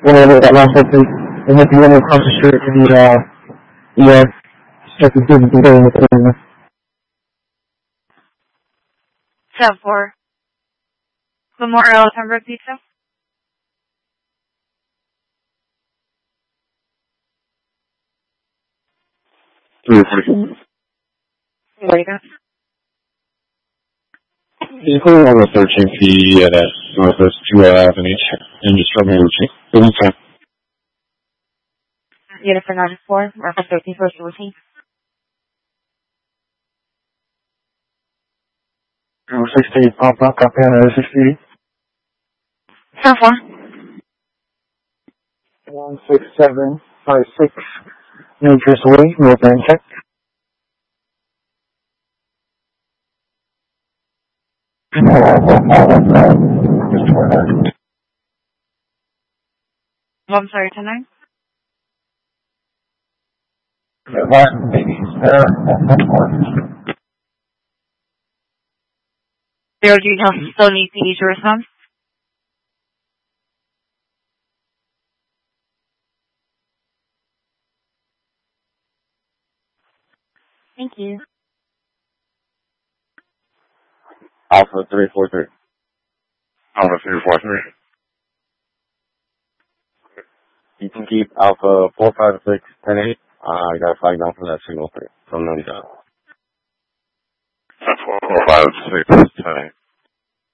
whenever that last update, and if you want to across the street to the ER, check the business and go in the corner. 7-4. Memorial Pembroke Pizza. There you go. Vehicle on the 13P at Northwest 2 Avenue and just from here. Unit for 94, Marcus 13 first routine. 68, pop up, copy on 68. 7-4. 16756, Nature's Way, North End check. I'm sorry, 10-9. Zero details still need PD to respond. Thank you. Alpha 343. Alpha 343. You can keep Alpha 456 10-8. I got a flag down for that signal from 90. 456 10-8.